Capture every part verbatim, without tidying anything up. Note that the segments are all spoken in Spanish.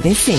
B C.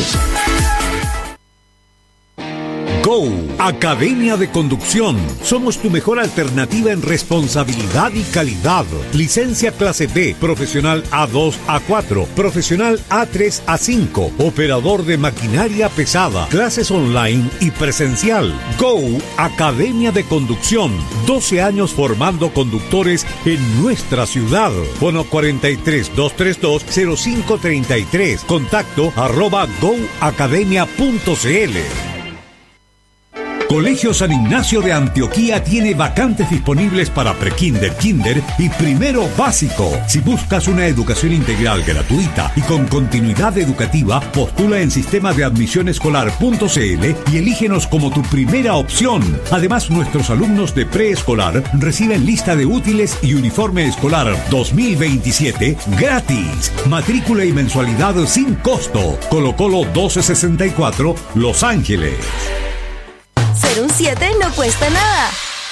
Go, Academia de Conducción. Somos tu mejor alternativa en responsabilidad y calidad. Licencia clase B, profesional A dos a cuatro, profesional A tres a cinco, operador de maquinaria pesada, clases online y presencial. Go, Academia de Conducción. doce años formando conductores en nuestra ciudad. Bono cuarenta y tres, doscientos treinta y dos, cero cinco treinta y tres. Contacto arroba go academia punto c l. Colegio San Ignacio de Antioquía tiene vacantes disponibles para prekinder, kinder y primero básico. Si buscas una educación integral gratuita y con continuidad educativa, postula en sistema de admisión escolar punto c l y elígenos como tu primera opción. Además, nuestros alumnos de preescolar reciben lista de útiles y uniforme escolar dos mil veintisiete gratis. Matrícula y mensualidad sin costo. Colo Colo doce sesenta y cuatro, Los Ángeles. Ser un siete no cuesta nada.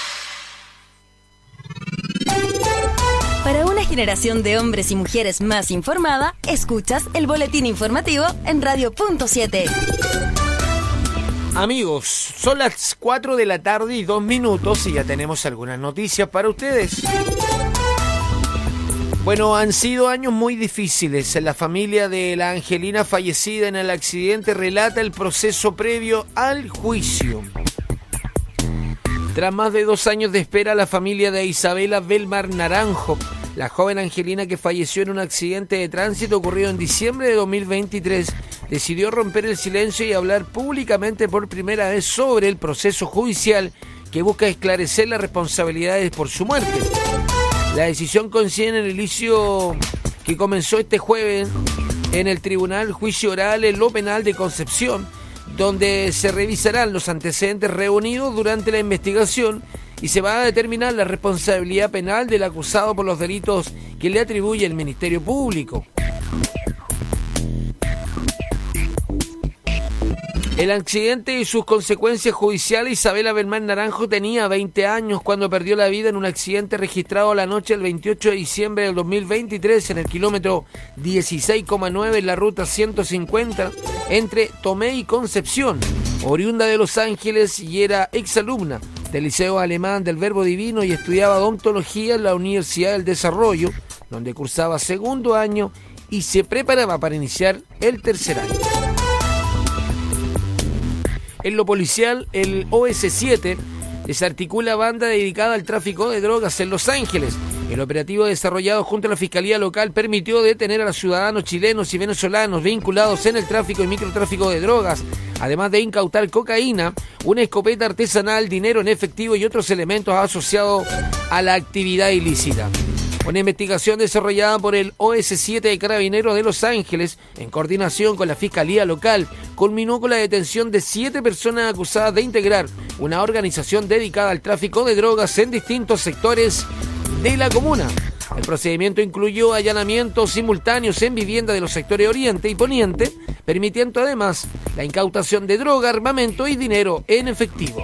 Para una generación de hombres y mujeres más informada, escuchas el boletín informativo en Radio Punto siete. Amigos, son las cuatro de la tarde y dos minutos y ya tenemos algunas noticias para ustedes. Bueno, han sido años muy difíciles. La familia de la Angelina fallecida en el accidente relata el proceso previo al juicio. Tras más de dos años de espera, la familia de Isabela Belmar Naranjo, la joven Angelina que falleció en un accidente de tránsito ocurrido en diciembre de dos mil veintitrés, decidió romper el silencio y hablar públicamente por primera vez sobre el proceso judicial que busca esclarecer las responsabilidades por su muerte. La decisión coincide en el inicio que comenzó este jueves en el Tribunal Juicio Oral en lo Penal de Concepción, donde se revisarán los antecedentes reunidos durante la investigación y se va a determinar la responsabilidad penal del acusado por los delitos que le atribuye el Ministerio Público. El accidente y sus consecuencias judiciales. Isabela Belmar Naranjo tenía veinte años cuando perdió la vida en un accidente registrado la noche del veintiocho de diciembre del dos mil veintitrés en el kilómetro dieciséis coma nueve en la ruta ciento cincuenta entre Tomé y Concepción. Oriunda de Los Ángeles y era exalumna del Liceo Alemán del Verbo Divino y estudiaba odontología en la Universidad del Desarrollo, donde cursaba segundo año y se preparaba para iniciar el tercer año. En lo policial, el O S siete desarticula banda dedicada al tráfico de drogas en Los Ángeles. El operativo desarrollado junto a la Fiscalía Local permitió detener a los ciudadanos chilenos y venezolanos vinculados en el tráfico y microtráfico de drogas, además de incautar cocaína, una escopeta artesanal, dinero en efectivo y otros elementos asociados a la actividad ilícita. Una investigación desarrollada por el O S siete de Carabineros de Los Ángeles, en coordinación con la Fiscalía Local, culminó con la detención de siete personas acusadas de integrar una organización dedicada al tráfico de drogas en distintos sectores de la comuna. El procedimiento incluyó allanamientos simultáneos en viviendas de los sectores Oriente y Poniente, permitiendo además la incautación de droga, armamento y dinero en efectivo.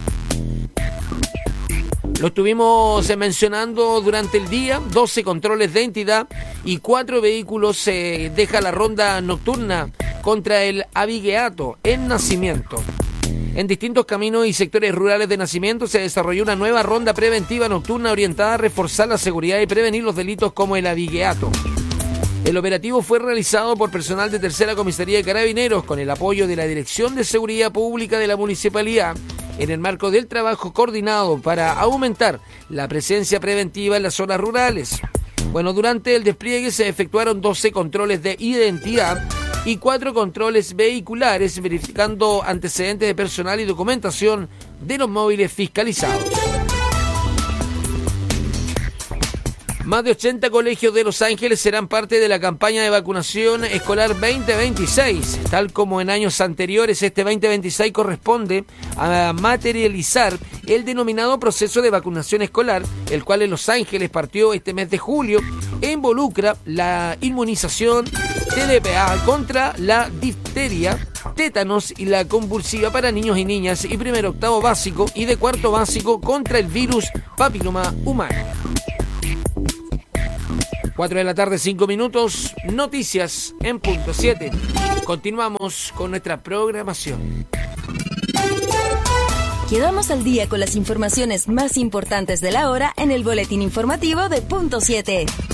Lo estuvimos mencionando durante el día, doce controles de identidad y cuatro vehículos se eh, deja la ronda nocturna contra el Abigueato en Nacimiento. En distintos caminos y sectores rurales de Nacimiento se desarrolló una nueva ronda preventiva nocturna orientada a reforzar la seguridad y prevenir los delitos como el Abigueato. El operativo fue realizado por personal de Tercera Comisaría de Carabineros con el apoyo de la Dirección de Seguridad Pública de la Municipalidad, en el marco del trabajo coordinado para aumentar la presencia preventiva en las zonas rurales. Bueno, durante el despliegue se efectuaron doce controles de identidad y cuatro controles vehiculares, verificando antecedentes de personal y documentación de los móviles fiscalizados. Más de ochenta colegios de Los Ángeles serán parte de la campaña de vacunación escolar veinte veintiséis. Tal como en años anteriores, este veinte veintiséis corresponde a materializar el denominado proceso de vacunación escolar, el cual en Los Ángeles partió este mes de julio e involucra la inmunización T D P A contra la difteria, tétanos y la convulsiva para niños y niñas y primero octavo básico y de cuarto básico contra el virus papiloma humano. cuatro de la tarde, cinco minutos, noticias en punto siete. Continuamos con nuestra programación. Quedamos al día con las informaciones más importantes de la hora en el boletín informativo de Punto siete.